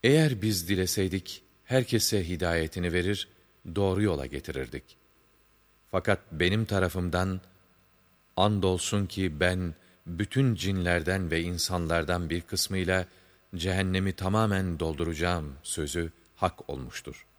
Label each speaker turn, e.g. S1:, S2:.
S1: Eğer biz dileseydik, herkese hidayetini verir, doğru yola getirirdik. Fakat benim tarafımdan, andolsun ki ben, bütün cinlerden ve insanlardan bir kısmıyla, cehennemi tamamen dolduracağım sözü hak olmuştur.